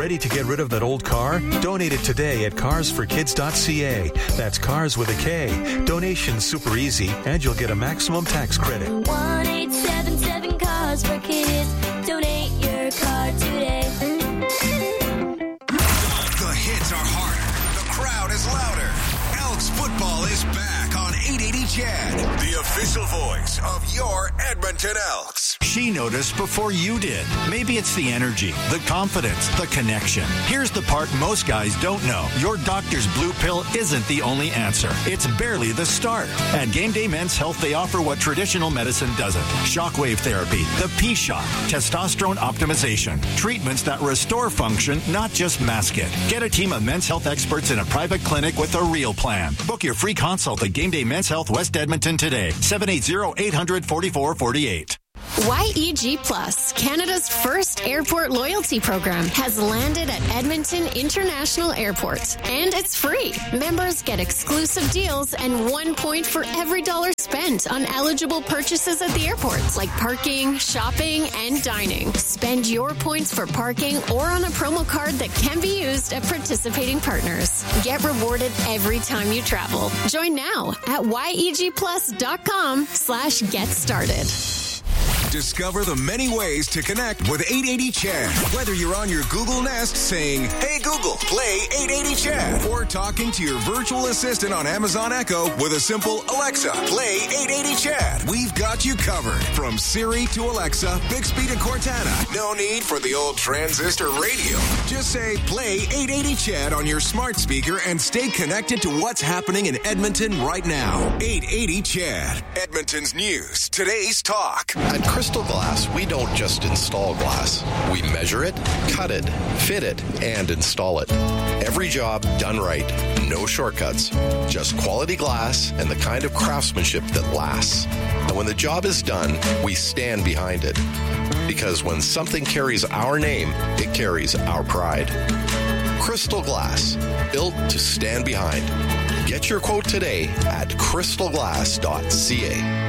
Ready to get rid of that old car? Donate it today at carsforkids.ca. That's cars with a K. Donation's super easy, and you'll get a maximum tax credit. 1-877 Cars for Kids. Donate your car today. The hits are harder. The crowd is louder. Elks football is back on 880 CHED, the official voice of your Edmonton Elks. She noticed before you did. Maybe it's the energy, the confidence, the connection. Here's the part most guys don't know. Your doctor's blue pill isn't the only answer. It's barely the start. At Game Day Men's Health, they offer what traditional medicine doesn't. Shockwave therapy, the P-Shot, testosterone optimization, treatments that restore function, not just mask it. Get a team of men's health experts in a private clinic with a real plan. Book your free consult at Game Day Men's Health West Edmonton today. 780-800-4448. YEG Plus, Canada's first airport loyalty program, has landed at Edmonton International Airport. And it's free. Members get exclusive deals and 1 point for every dollar spent on eligible purchases at the airport, like parking, shopping, and dining. Spend your points for parking or on a promo card that can be used at participating partners. Get rewarded every time you travel. Join now at yegplus.com/get started. Discover the many ways to connect with 880 CHED. Whether you're on your Google Nest saying, "Hey Google, play 880 CHED," or talking to your virtual assistant on Amazon Echo with a simple "Alexa, play 880 CHED." We've got you covered. From Siri to Alexa, Bixby to Cortana. No need for the old transistor radio. Just say, "Play 880 CHED" on your smart speaker and stay connected to what's happening in Edmonton right now. 880 CHED, Edmonton's news, today's talk. At Crystal Glass, we don't just install glass. We measure it, cut it, fit it, and install it. Every job done right. No shortcuts. Just quality glass and the kind of craftsmanship that lasts. And when the job is done, we stand behind it. Because when something carries our name, it carries our pride. Crystal Glass, built to stand behind. Get your quote today at crystalglass.ca.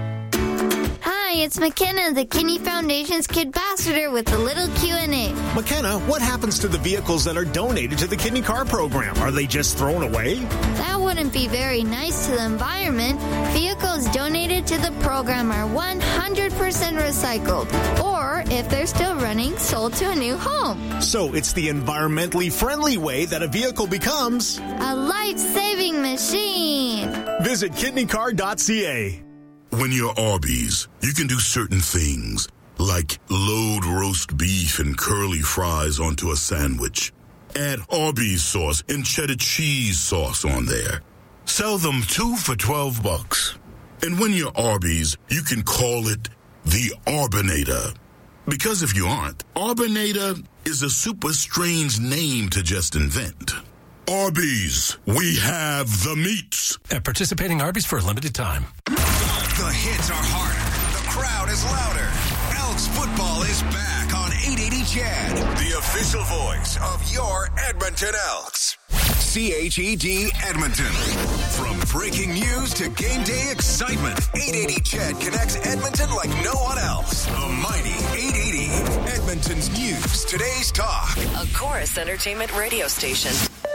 Hi, it's McKenna, the Kinney Foundation's Kidbassador with a little Q&A. McKenna, what happens to the vehicles that are donated to the Kidney Car Program? Are they just thrown away? That wouldn't be very nice to the environment. Vehicles donated to the program are 100% recycled, or if they're still running, sold to a new home. So it's the environmentally friendly way that a vehicle becomes a life-saving machine. Visit kidneycar.ca. When you're Arby's, you can do certain things, like load roast beef and curly fries onto a sandwich. Add Arby's sauce and cheddar cheese sauce on there. Sell them 2 for $12. And when you're Arby's, you can call it the Arbinator. Because if you aren't, Arbinator is a super strange name to just invent. Arby's, we have the meats. At participating Arby's for a limited time. The hits are harder. The crowd is louder. Elks football is back on 880 CHED, the official voice of your Edmonton Elks. CHED Edmonton. From breaking news to game day excitement, 880 CHED connects Edmonton like no one else. The mighty 880. Edmonton's news, today's talk. A Chorus Entertainment radio station.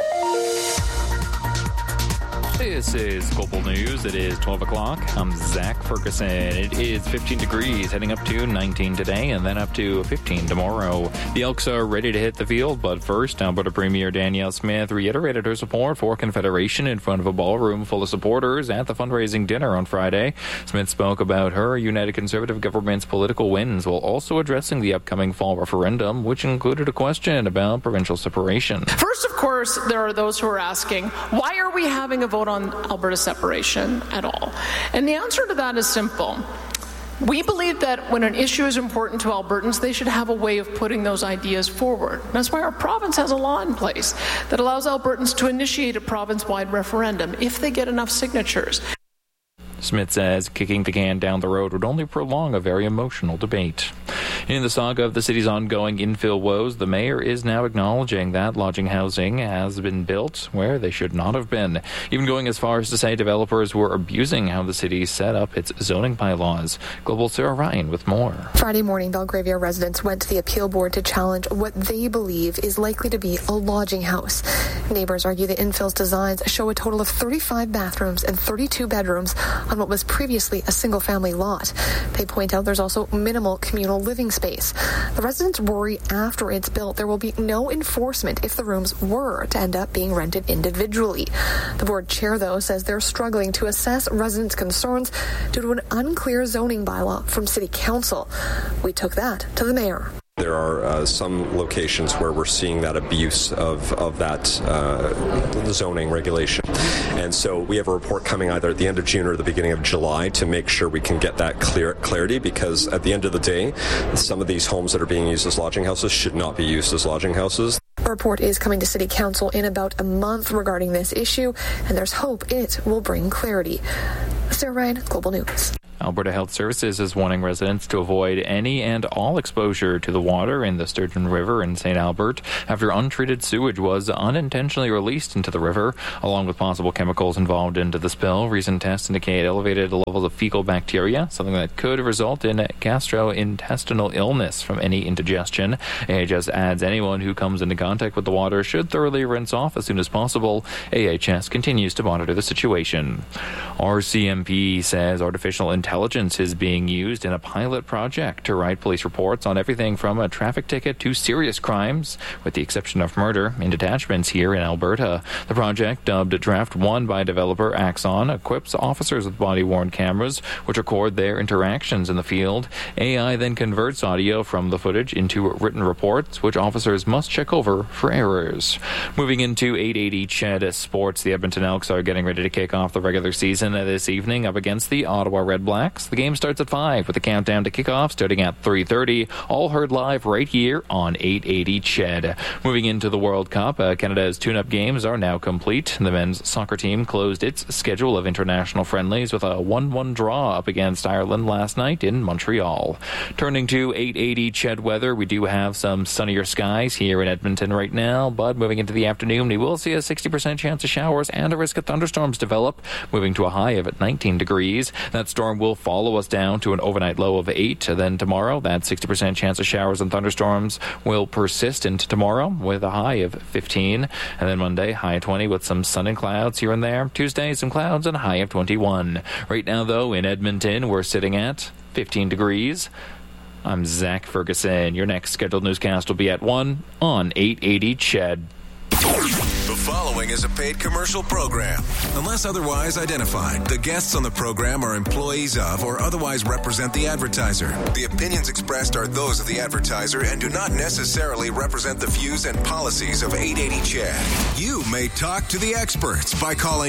This is Global News. It is 12 o'clock. I'm Zach Ferguson. It is 15 degrees, heading up to 19 today and then up to 15 tomorrow. The Elks are ready to hit the field, but first, Alberta Premier Danielle Smith reiterated her support for Confederation in front of a ballroom full of supporters at the fundraising dinner on Friday. Smith spoke about her United Conservative government's political wins while also addressing the upcoming fall referendum, which included a question about provincial separation. First, of course, there are those who are asking, why are we having a vote on Alberta separation at all? And the answer to that is simple. We believe that when an issue is important to Albertans, they should have a way of putting those ideas forward. That's why our province has a law in place that allows Albertans to initiate a province-wide referendum if they get enough signatures. Smith says kicking the can down the road would only prolong a very emotional debate. In the saga of the city's ongoing infill woes, the mayor is now acknowledging that lodging housing has been built where they should not have been, even going as far as to say developers were abusing how the city set up its zoning bylaws. Global Sarah Ryan with more. Friday morning, Belgravia residents went to the appeal board to challenge what they believe is likely to be a lodging house. Neighbors argue the infill's designs show a total of 35 bathrooms and 32 bedrooms on what was previously a single-family lot. They point out there's also minimal communal living space. The residents worry after it's built there will be no enforcement if the rooms were to end up being rented individually. The board chair, though, says they're struggling to assess residents' concerns due to an unclear zoning bylaw from City Council. We took that to the mayor. There are some locations where we're seeing that abuse of that zoning regulation. And so we have a report coming either at the end of June or the beginning of July to make sure we can get that clarity, because at the end of the day, some of these homes that are being used as lodging houses should not be used as lodging houses. A report is coming to City Council in about a month regarding this issue, and there's hope it will bring clarity. Sarah Ryan, Global News. Alberta Health Services is warning residents to avoid any and all exposure to the water in the Sturgeon River in St. Albert after untreated sewage was unintentionally released into the river, along with possible chemicals involved into the spill. Recent tests indicate elevated levels of fecal bacteria, something that could result in gastrointestinal illness from any indigestion. AHS adds anyone who comes into contact with the water should thoroughly rinse off as soon as possible. AHS continues to monitor the situation. RCMP says artificial intelligence is being used in a pilot project to write police reports on everything from a traffic ticket to serious crimes, with the exception of murder, in detachments here in Alberta. The project, dubbed Draft 1 by developer Axon, equips officers with body-worn cameras which record their interactions in the field. AI then converts audio from the footage into written reports, which officers must check over for errors. Moving into 880 CHED Sports, the Edmonton Elks are getting ready to kick off the regular season this evening up against the Ottawa Red Blacks. The game starts at 5 with a countdown to kickoff starting at 3:30. All heard live right here on 880 CHED. Moving into the World Cup, Canada's tune-up games are now complete. The men's soccer team closed its schedule of international friendlies with a 1-1 draw up against Ireland last night in Montreal. Turning to 880 CHED weather, we do have some sunnier skies here in Edmonton right now, but moving into the afternoon, we will see a 60% chance of showers and a risk of thunderstorms develop, moving to a high of 19 degrees. That storm will follow us down to an overnight low of 8. Then tomorrow, that 60% chance of showers and thunderstorms will persist into tomorrow with a high of 15. And then Monday, high of 20 with some sun and clouds here and there. Tuesday, some clouds and a high of 21. Right now, though, in Edmonton, we're sitting at 15 degrees. I'm Zach Ferguson. Your next scheduled newscast will be at 1 on 880 CHED. The following is a paid commercial program. Unless otherwise identified, the guests on the program are employees of or otherwise represent the advertiser. The opinions expressed are those of the advertiser and do not necessarily represent the views and policies of 880 CHED. You may talk to the experts by calling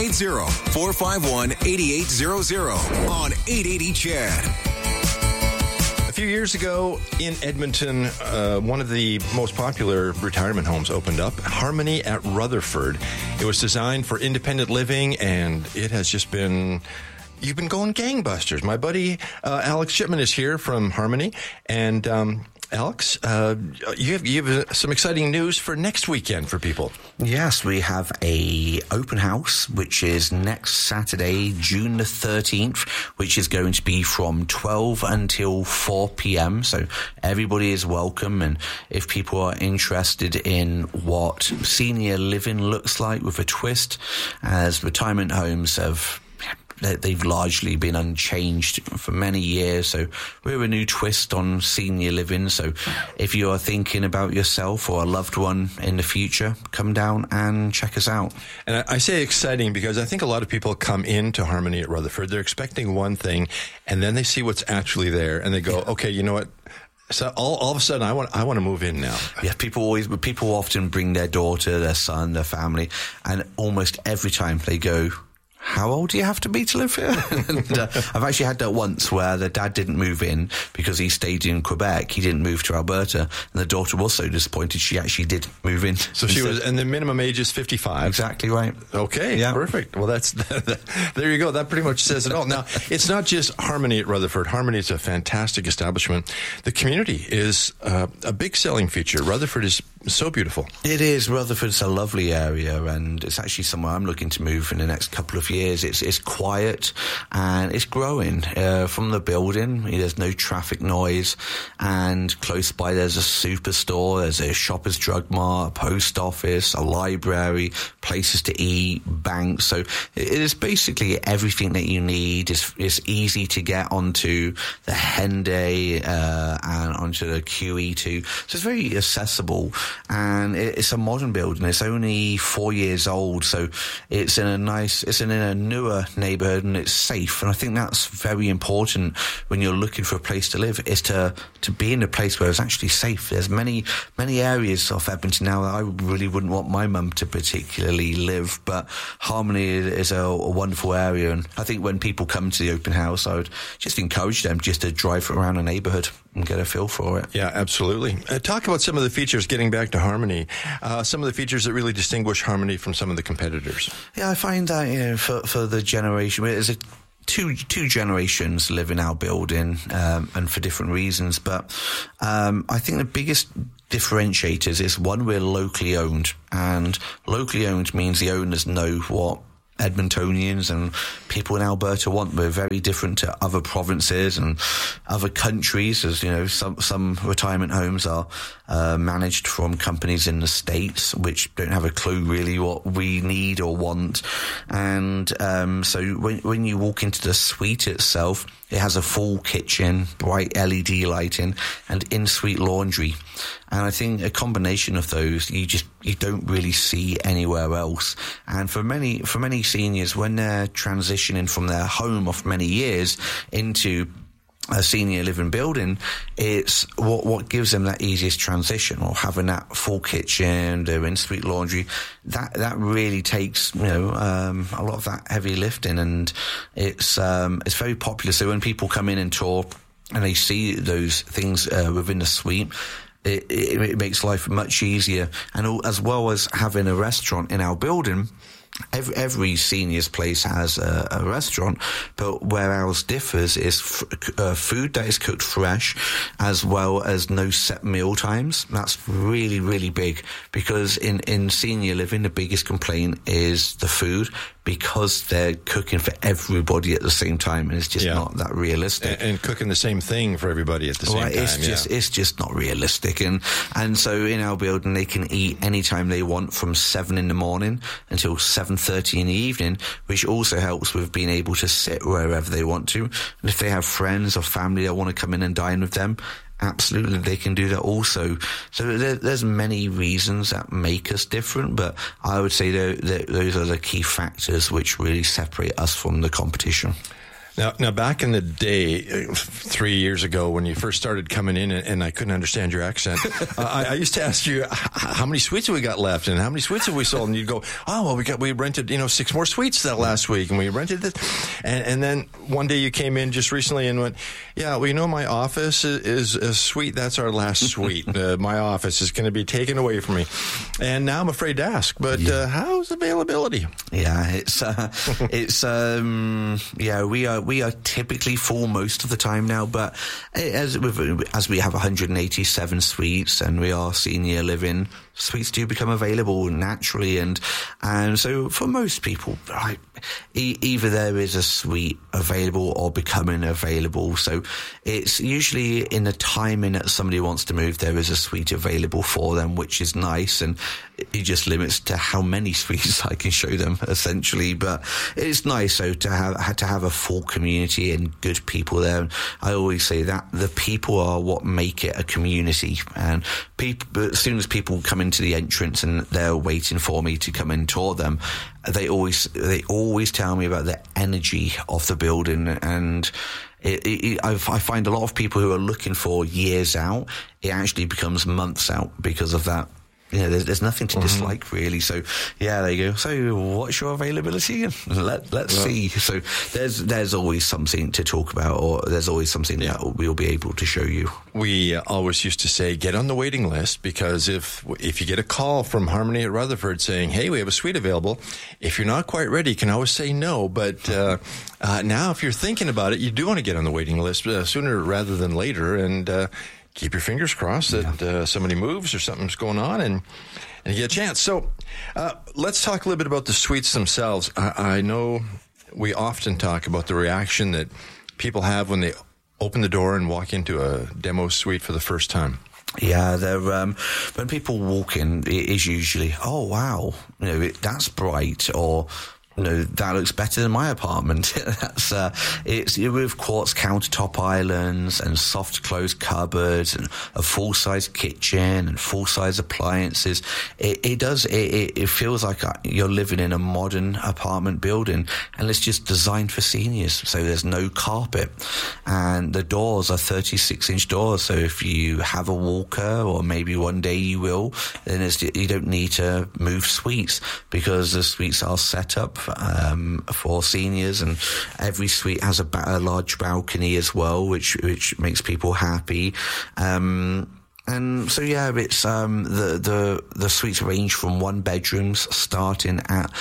780-451-8800 on 880 CHED. A few years ago in Edmonton, one of the most popular retirement homes opened up, Harmony at Rutherford. It was designed for independent living, and it has just been... You've been going gangbusters. My buddy Alex Shipman is here from Harmony, and Alex, you have some exciting news for next weekend for people. Yes, we have a open house, which is next Saturday, June the 13th, which is going to be from 12 until 4 p.m. So everybody is welcome. And if people are interested in what senior living looks like with a twist, as retirement homes they've largely been unchanged for many years, so we're a new twist on senior living. So if you are thinking about yourself or a loved one in the future, come down and check us out. And I say exciting because I think a lot of people come into Harmony at Rutherford, they're expecting one thing, and then they see what's actually there, and they go, okay, you know what? So all of a sudden, I want to move in now. Yeah, people often bring their daughter, their son, their family, and almost every time they go, how old do you have to be to live here? And I've actually had that once where the dad didn't move in because he stayed in Quebec. He didn't move to Alberta, and the daughter was so disappointed she actually did move in. So she was, and the minimum age is 55. Exactly right. Okay, yeah. Perfect. Well, that's there you go. That pretty much says it all. Now, it's not just Harmony at Rutherford. Harmony is a fantastic establishment. The community is a big selling feature. Rutherford is so beautiful. It is. Rutherford's a lovely area, and it's actually somewhere I'm looking to move in the next couple of years. It's quiet and it's growing. From the building, there's no traffic noise, and close by there's a superstore, there's a Shoppers Drug Mart, a post office, a library, places to eat, banks. So it is basically everything that you need. It's easy to get onto the Henday and onto the QE2. So it's very accessible, and it's a modern building. It's only 4 years old, so it's in a newer neighbourhood, and it's safe. And I think that's very important when you're looking for a place to live, is to be in a place where it's actually safe. There's many areas of Edmonton now that I really wouldn't want my mum to particularly live, but Harmony is a wonderful area. And I think when people come to the open house, I would just encourage them just to drive around a neighbourhood and get a feel for it. Yeah, absolutely. Talk about some of the features, getting back to Harmony, some of the features that really distinguish Harmony from some of the competitors. Yeah, I find that, for the generation, there's two generations live in our building, and for different reasons. But I think the biggest differentiators is, one, we're locally owned, and locally owned means the owners know what Edmontonians and people in Alberta want. We're very different to other provinces and other countries, as you know, some retirement homes are managed from companies in the States which don't have a clue really what we need or want. And so when you walk into the suite itself, it has a full kitchen, bright LED lighting, and in-suite laundry. And I think a combination of those you don't really see anywhere else. And for many seniors, when they're transitioning from their home of many years into a senior living building, it's what gives them that easiest transition, or having that full kitchen, their in-suite laundry. That really takes a lot of that heavy lifting, and it's very popular. So when people come in and tour and they see those things within the suite, it makes life much easier. And as well as having a restaurant in our building, every seniors place has a restaurant, but where ours differs is food that is cooked fresh, as well as no set meal times. That's really, really big, because in senior living, the biggest complaint is the food, because they're cooking for everybody at the same time, and it's just not that realistic. And cooking the same thing for everybody at the same time. It's just not realistic. And so in our building, they can eat anytime they want, from 7 in the morning until 7:30 in the evening, which also helps with being able to sit wherever they want to. And if they have friends or family that want to come in and dine with them, absolutely, they can do that also. So there's many reasons that make us different, but I would say those are the key factors which really separate us from the competition. Now, back in the day, 3 years ago, when you first started coming in, and I couldn't understand your accent, I used to ask you, how many suites have we got left, and how many suites have we sold? And you'd go, oh, well, we rented 6 more suites that last week, and we rented this. And then one day you came in just recently and went, yeah, well, my office is a suite. That's our last suite. My office is going to be taken away from me. And now I'm afraid to ask, but how's availability? Yeah, we are typically full most of the time now, but as we have 187 suites and we are senior living, suites do become available naturally, and so for most people, right, either there is a suite available or becoming available. So it's usually in the timing that somebody wants to move, there is a suite available for them, which is nice, and it just limits to how many suites I can show them, essentially. But it's nice to have a full community and good people there. I always say that the people are what make it a community, and as soon as people come into the entrance and they're waiting for me to come and tour them, they always tell me about the energy of the building, and I find a lot of people who are looking for years out, it actually becomes months out because of that. there's nothing to dislike really. So yeah, there you go. So what's your availability? Let's see. So there's always something to talk about, or there's always something that we'll be able to show you. We always used to say, get on the waiting list, because if you get a call from Harmony at Rutherford saying, hey, we have a suite available, if you're not quite ready, you can always say no. But now if you're thinking about it, you do want to get on the waiting list sooner rather than later, and keep your fingers crossed that somebody moves or something's going on, and you get a chance. So let's talk a little bit about the suites themselves. I know we often talk about the reaction that people have when they open the door and walk into a demo suite for the first time. Yeah, when people walk in, it is usually, oh wow, that's bright, or that looks better than my apartment. It's with quartz countertop islands and soft closed cupboards and a full-size kitchen and full-size appliances. It feels like you're living in a modern apartment building, and it's just designed for seniors. So there's no carpet, and the doors are 36-inch doors. So if you have a walker, or maybe one day you will, then you don't need to move suites, because the suites are set up for seniors, and every suite has a large balcony as well, which makes people happy. And so it's the suites range from 1 bedrooms starting at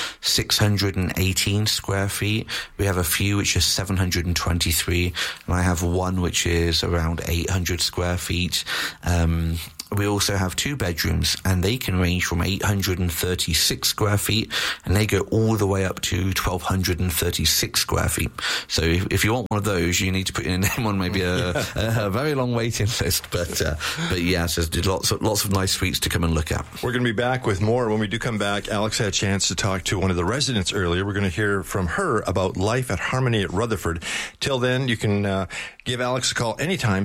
618 square feet. We have a few which are 723, and I have one which is around 800 square feet. We also have 2 bedrooms, and they can range from 836 square feet, and they go all the way up to 1,236 square feet. So if you want one of those, you need to put your name on maybe a very long waiting list. But yes, there's lots of nice suites to come and look at. We're going to be back with more. When we do come back, Alex had a chance to talk to one of the residents earlier. We're going to hear from her about life at Harmony at Rutherford. Till then, you can give Alex a call anytime,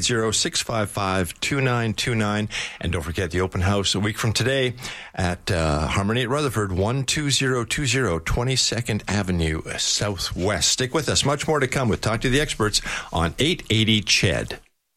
780-655-2929. And don't forget the open house a week from today at Harmony at Rutherford, 12020 22nd Avenue Southwest. Stick with us. Much more to come with Talk to the Experts on 880 CHED.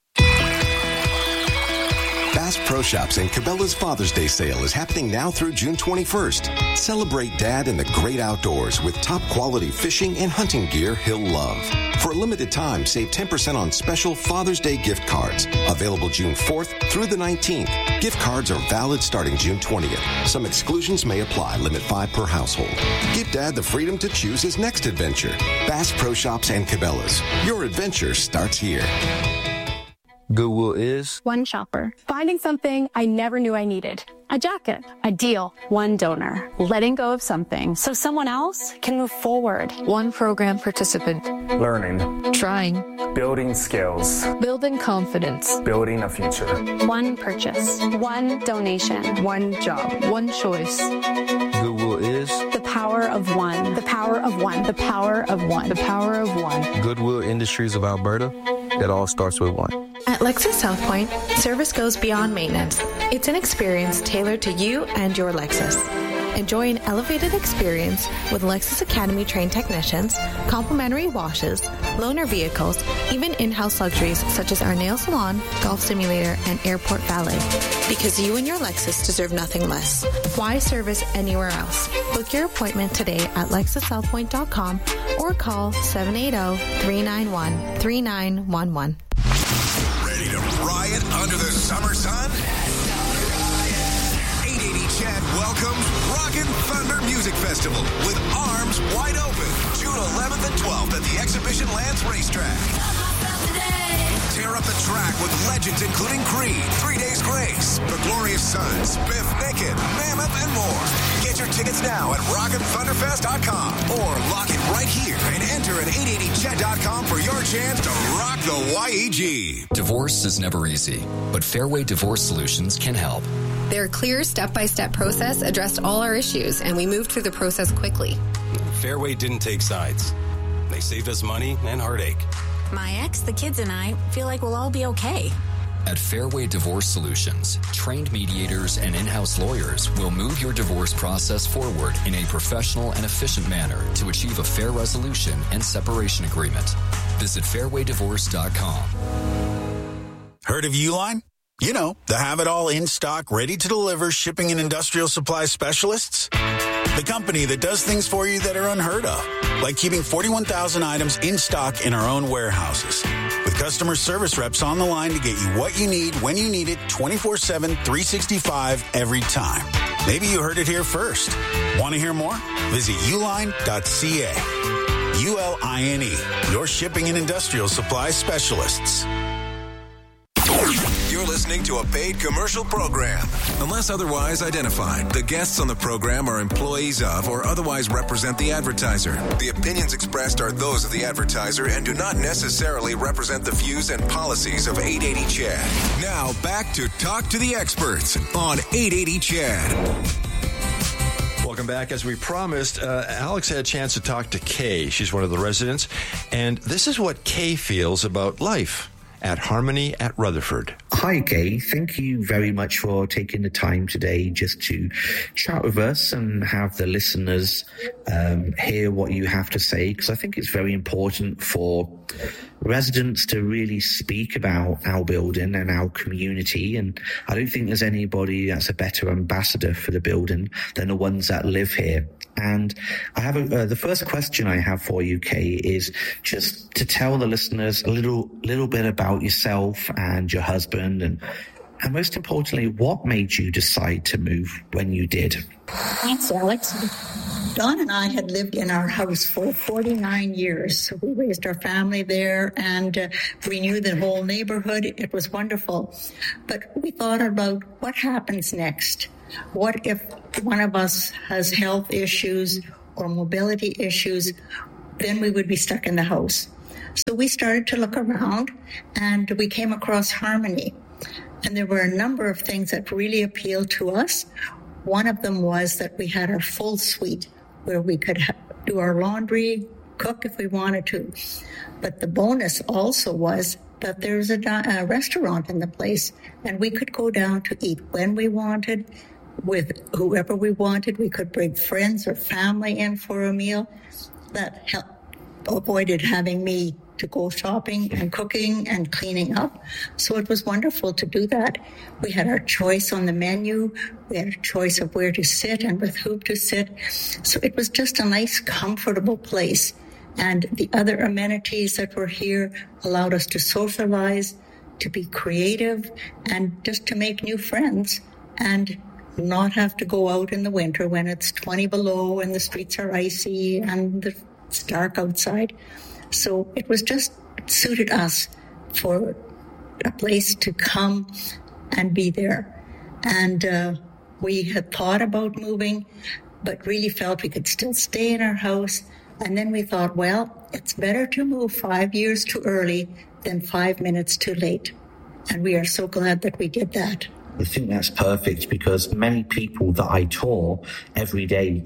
Bass Pro Shops and Cabela's Father's Day sale is happening now through June 21st. Celebrate Dad in the great outdoors with top quality fishing and hunting gear he'll love. For a limited time, save 10% on special Father's Day gift cards. Available June 4th through the 19th. Gift cards are valid starting June 20th. Some exclusions may apply. Limit 5 per household. Give Dad the freedom to choose his next adventure. Bass Pro Shops and Cabela's. Your adventure starts here. Goodwill is one shopper, finding something I never knew I needed. A jacket, a deal, one donor, letting go of something so someone else can move forward. One program participant, learning, trying, building skills, building confidence, building a future. One purchase, one donation, one job, one choice. Goodwill is the power of one, the power of one, the power of one, the power of one. Goodwill Industries of Alberta. It all starts with one. At Lexus South Point, service goes beyond maintenance. It's an experience tailored to you and your Lexus. Enjoy an elevated experience with Lexus Academy trained technicians, complimentary washes, loaner vehicles, even in-house luxuries such as our nail salon, golf simulator, and airport valet. Because you and your Lexus deserve nothing less. Why service anywhere else? Book your appointment today at LexusSouthPoint.com or call 780-391-3911. Ready to riot under the summer sun? 880 CHED welcomes Rockin' Thunder Music Festival with arms wide open. June 11th and 12th at the Exhibition Lands Racetrack. Tear up the track with legends including Creed, 3 Days Grace, The Glorious Sons, Biff Naked, Mammoth, and more. Get your tickets now at Rockin'ThunderFest.com or lock it right here and enter at 880ched.com for your chance to rock the YEG. Divorce is never easy, but Fairway Divorce Solutions can help. Their clear step-by-step process addressed all our issues, and we moved through the process quickly. Fairway didn't take sides. They saved us money and heartache. My ex, the kids, and I feel like we'll all be okay. At Fairway Divorce Solutions, trained mediators and in-house lawyers will move your divorce process forward in a professional and efficient manner to achieve a fair resolution and separation agreement. Visit fairwaydivorce.com. Heard of Uline? You know, the have-it-all in-stock, ready-to-deliver shipping and industrial supply specialists. The company that does things for you that are unheard of, like keeping 41,000 items in stock in our own warehouses. With customer service reps on the line to get you what you need, when you need it, 24/7, 365, every time. Maybe you heard it here first. Want to hear more? Visit uline.ca. ULINE, your shipping and industrial supply specialists. You're listening to a paid commercial program. Unless otherwise identified, the guests on the program are employees of or otherwise represent the advertiser. The opinions expressed are those of the advertiser and do not necessarily represent the views and policies of 880 Chad. Now back to Talk to the Experts on 880 Chad. Welcome back. As we promised, Alex had a chance to talk to Kay. She's one of the residents, and this is what Kay feels about life at Harmony at Rutherford. Hi, Kay. Thank you very much for taking the time today just to chat with us and have the listeners hear what you have to say, because I think it's very important for residents to really speak about our building and our community. And I don't think there's anybody that's a better ambassador for the building than the ones that live here. And I have the first question I have for you, Kay, is just to tell the listeners a little bit about yourself and your husband, and most importantly, what made you decide to move when you did? Thanks, Alex. Don and I had lived in our house for 49 years. So we raised our family there, and we knew the whole neighborhood. It was wonderful. But we thought about what happens next. What if one of us has health issues or mobility issues? Then we would be stuck in the house. So we started to look around, and we came across Harmony. And there were a number of things that really appealed to us. One of them was that we had our full suite where we could do our laundry, cook if we wanted to. But the bonus also was that there's a restaurant in the place, and we could go down to eat when we wanted, with whoever we wanted. We could bring friends or family in for a meal. That avoided having me to go shopping and cooking and cleaning up. So it was wonderful to do that. We had our choice on the menu. We had a choice of where to sit and with whom to sit. So it was just a nice, comfortable place. And the other amenities that were here allowed us to socialize, to be creative, and just to make new friends and not have to go out in the winter when it's 20 below and the streets are icy and it's dark outside. So it was just suited us for a place to come and be there. And we had thought about moving, but really felt we could still stay in our house. And then we thought, well, it's better to move 5 years too early than 5 minutes too late. And we are so glad that we did that. I think that's perfect, because many people that I tour every day,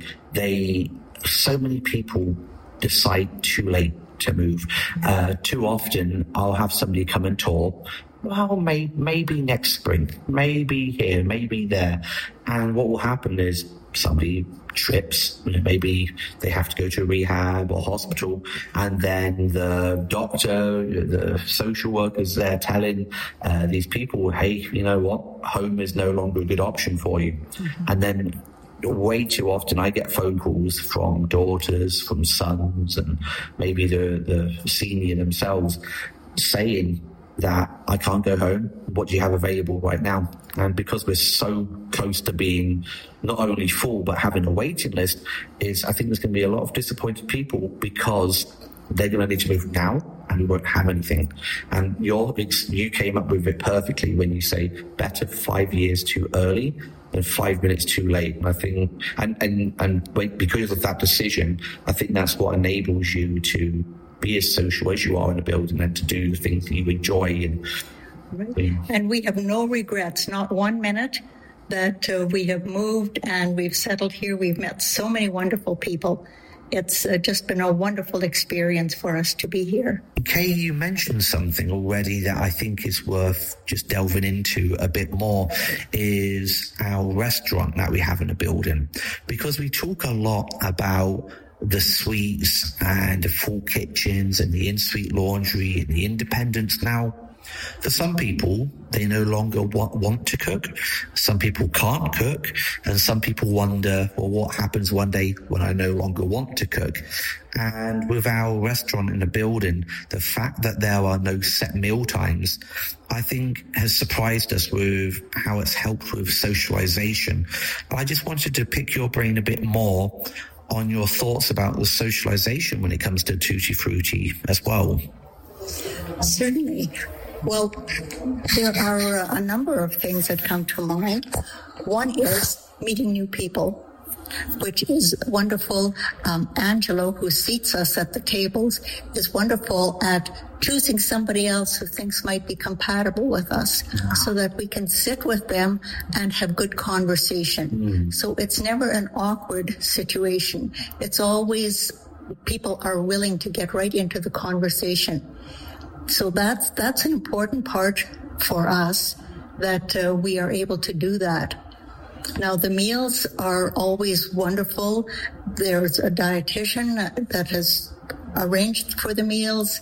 so many people decide too late to move. Too often I'll have somebody come and tour, well, maybe next spring, maybe here, maybe there. And what will happen is somebody trips, maybe they have to go to rehab or hospital, and then the doctor, the social workers there telling these people, hey, you know what, home is no longer a good option for you. Mm-hmm. And then way too often I get phone calls from daughters, from sons, and maybe the senior themselves saying that I can't go home. What do you have available right now? And because we're so close to being not only full but having a waiting list, I think there's going to be a lot of disappointed people because they're going to need to move now and we won't have anything. And you came up with it perfectly when you say better 5 years too early than 5 minutes too late. And I think, and because of that decision, I think that's what enables you to be as social as you are in the building and to do the things that you enjoy. And we have no regrets, not 1 minute that we have moved and we've settled here. We've met so many wonderful people. It's just been a wonderful experience for us to be here. Kay, you mentioned something already that I think is worth just delving into a bit more, is our restaurant that we have in the building. Because we talk a lot about the suites and the full kitchens and the in-suite laundry and the independence. Now, For some people, they no longer want to cook. Some people can't cook. And some people wonder, well, what happens one day when I no longer want to cook? And with our restaurant in the building, the fact that there are no set meal times, I think has surprised us with how it's helped with socialization. I just wanted to pick your brain a bit more on your thoughts about the socialization when it comes to Tutti Frutti as well. Certainly. Well, there are a number of things that come to mind. One is meeting new people, which is wonderful. Angelo, who seats us at the tables, is wonderful at choosing somebody else who thinks might be compatible with us so that we can sit with them and have good conversation. So it's never an awkward situation. It's always people are willing to get right into the conversation. So that's an important part for us, that we are able to do that. Now, the meals are always wonderful. There's a dietitian that has arranged for the meals.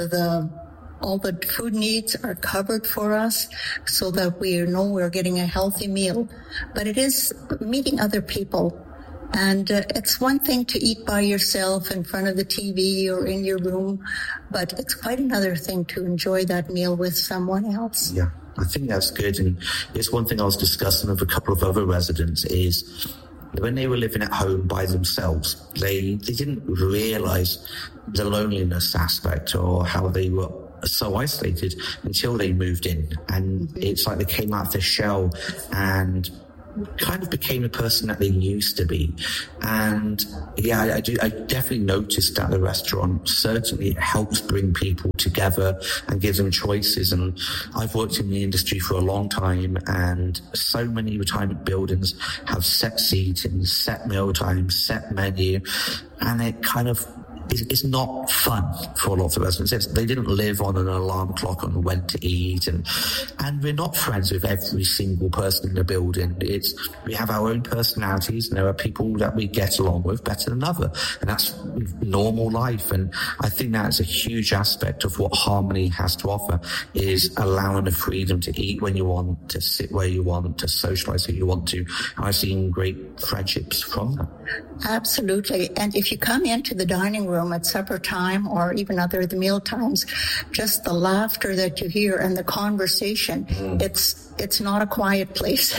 All the food needs are covered for us so that we know we're getting a healthy meal. But it is meeting other people. And it's one thing to eat by yourself in front of the TV or in your room, but it's quite another thing to enjoy that meal with someone else. Yeah, I think that's good. And it's one thing I was discussing with a couple of other residents is when they were living at home by themselves, they didn't realize the loneliness aspect or how they were so isolated until they moved in. And it's like they came out of their shell and kind of became the person that they used to be. And yeah, I definitely noticed at the restaurant, certainly it helps bring people together and gives them choices. And I've worked in the industry for a long time, and so many retirement buildings have set seating, set meal times, set menu, and it kind of it's not fun for a lot of residents. They didn't live on an alarm clock on when to eat, and we're not friends with every single person in the building. We have our own personalities, and there are people that we get along with better than others, and that's normal life. And I think that's a huge aspect of what Harmony has to offer, is allowing the freedom to eat when you want, to sit where you want, to socialize who you want to. And I've seen great friendships from that. Absolutely. And if you come into the dining room at supper time or even other the meal times, just the laughter that you hear and the conversation, it's not a quiet place.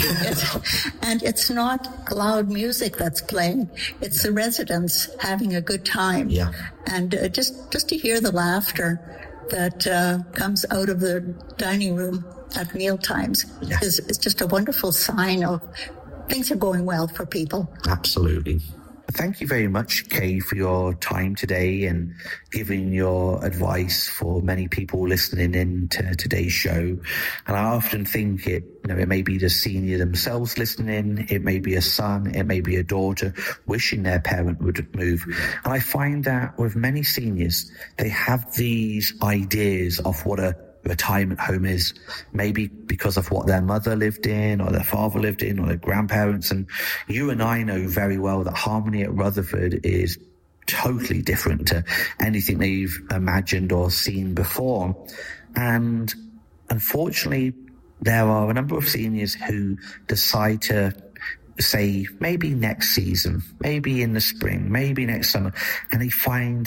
And it's not loud music that's playing. It's the residents having a good time. Yeah. And just to hear the laughter that comes out of the dining room at meal times is just a wonderful sign of things are going well for people. Absolutely. Thank you very much, Kay, for your time today and giving your advice for many people listening in to today's show. And I often think it may be the senior themselves listening, it may be a son, it may be a daughter wishing their parent would move. And I find that with many seniors, they have these ideas of what a retirement home is, maybe because of what their mother lived in or their father lived in or their grandparents. And you and I know very well that Harmony at Rutherford is totally different to anything they've imagined or seen before. And unfortunately, there are a number of seniors who decide to say maybe next season, maybe in the spring, maybe next summer, and they find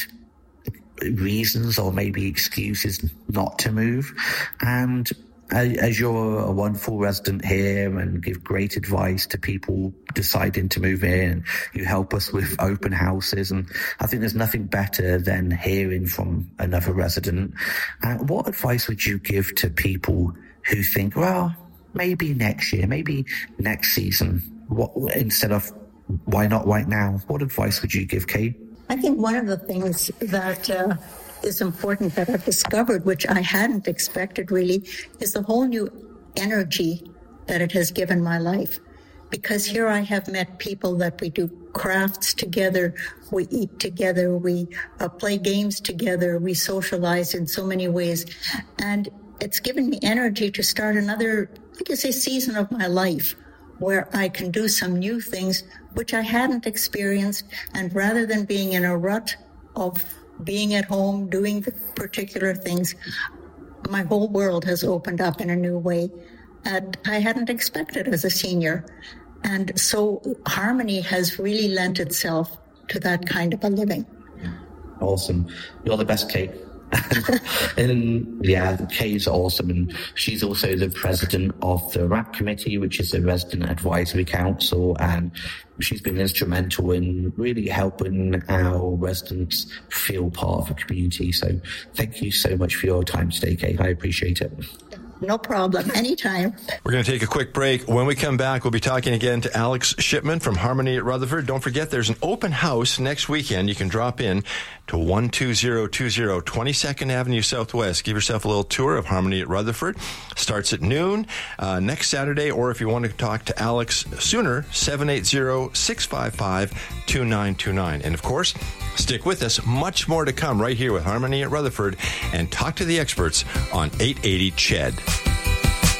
reasons or maybe excuses not to move. And as you're a wonderful resident here and give great advice to people deciding to move in, you help us with open houses, and I think there's nothing better than hearing from another resident. What advice would you give to people who think, well, maybe next year, maybe next season, instead of why not right now? What advice would you give, Kate? I think one of the things that is important that I've discovered, which I hadn't expected really, is the whole new energy that it has given my life. Because here I have met people that we do crafts together, we eat together, we play games together, we socialize in so many ways. And it's given me energy to start another, I could say, season of my life, where I can do some new things which I hadn't experienced. And rather than being in a rut of being at home, doing the particular things, my whole world has opened up in a new way that I hadn't expected as a senior. And so Harmony has really lent itself to that kind of a living. Awesome. You're the best, Kate. And yeah, Kay's awesome, and she's also the president of the RAP committee, which is the Resident Advisory Council, and she's been instrumental in really helping our residents feel part of the community. So thank you so much for your time today, Kay. I appreciate it. No problem. Anytime. We're going to take a quick break. When we come back, we'll be talking again to Alex Shipman from Harmony at Rutherford. Don't forget, there's an open house next weekend. You can drop in to 12020 22nd Avenue Southwest. Give yourself a little tour of Harmony at Rutherford. Starts at noon next Saturday, or if you want to talk to Alex sooner, 780-655-2929. And of course, stick with us. Much more to come right here with Harmony at Rutherford, and talk to the experts on 880 CHED.